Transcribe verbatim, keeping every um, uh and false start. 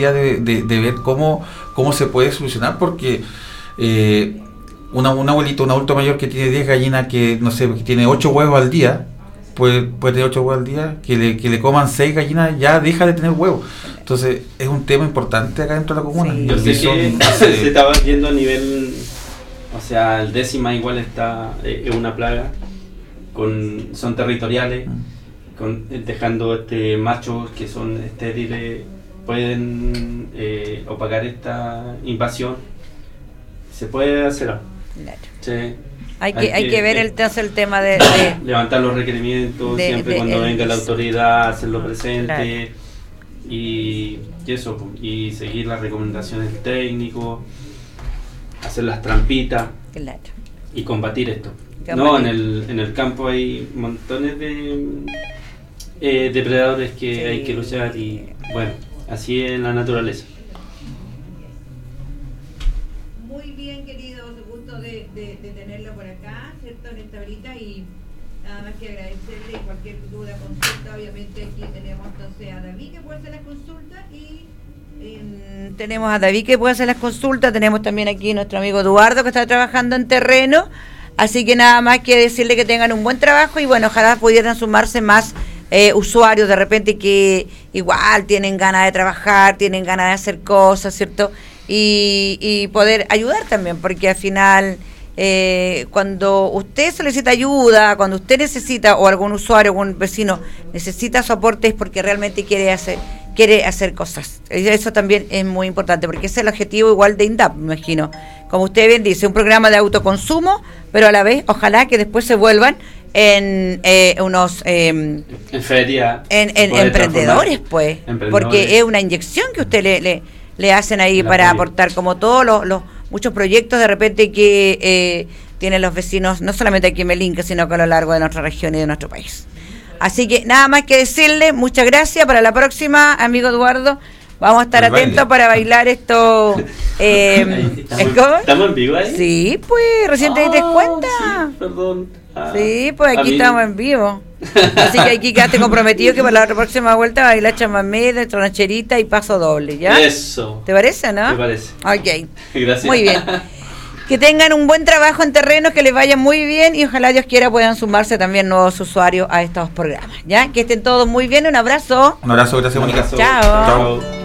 De, de, de ver cómo, cómo se puede solucionar, porque eh, una, un abuelito, un adulto mayor que tiene diez gallinas, que no sé, que tiene ocho huevos al día, puede, puede tener ocho huevos al día, que le, que le coman seis gallinas, ya deja de tener huevos. Entonces es un tema importante acá dentro de la comuna. Sí. Yo sé que hace, se estaba yendo a nivel, o sea, el décima igual está, es eh, una plaga, con son territoriales, mm. con, dejando este machos que son estériles, pueden eh, opacar esta invasión. Se puede hacer algo. Claro. Sí. Hay, hay que, hay que ver de, entonces el tema de, de levantar los requerimientos de, siempre de, cuando el, venga la autoridad, hacerlo presente. Claro. y, y eso, y seguir las recomendaciones del técnico, hacer las trampitas. Claro. Y combatir esto. Combatir. No, en el, en el campo hay montones de eh, depredadores que sí. hay que luchar y bueno, así es la naturaleza. Muy bien, queridos, gusto de, de, de tenerlo por acá, ¿cierto? En esta horita, y nada más que agradecerle cualquier duda, consulta. Obviamente aquí tenemos entonces a David que puede hacer las consultas y eh, tenemos a David que puede hacer las consultas, tenemos también aquí nuestro amigo Eduardo que está trabajando en terreno, así que nada más que decirle que tengan un buen trabajo y bueno, ojalá pudieran sumarse más Eh, usuarios de repente que igual tienen ganas de trabajar, tienen ganas de hacer cosas, ¿cierto? Y, y poder ayudar también, porque al final eh, cuando usted solicita ayuda, cuando usted necesita, o algún usuario, algún vecino necesita su aporte, es porque realmente quiere hacer quiere hacer cosas. Eso también es muy importante, porque ese es el objetivo igual de INDAP, me imagino. Como usted bien dice, un programa de autoconsumo, pero a la vez, ojalá que después se vuelvan en eh, unos eh, en feria en, en emprendedores pues emprendedores. Porque es una inyección que usted le, le, le hacen ahí para feria. Aportar, como todos los, los muchos proyectos de repente que eh, tienen los vecinos, no solamente aquí en Melinque, sino que a lo largo de nuestra región y de nuestro país. Así que nada más que decirle, muchas gracias. Para la próxima, amigo Eduardo, vamos a estar el atentos baile. Para bailar esto. Eh, ¿Estamos, ¿Estamos en vivo ahí? Sí, pues, recién oh, te diste cuenta. Sí, perdón. Ah, sí, pues aquí estamos en vivo. Así que aquí quedaste comprometido que para la próxima vuelta bailar chamamé, tronacherita y paso doble, ¿ya? Eso. ¿Te parece, no? Me parece. Ok. Gracias. Muy bien. Que tengan un buen trabajo en terrenos, que les vaya muy bien y ojalá Dios quiera puedan sumarse también nuevos usuarios a estos programas, ¿ya? Que estén todos muy bien. Un abrazo. Un abrazo, gracias, Mónica. Chao. Chao.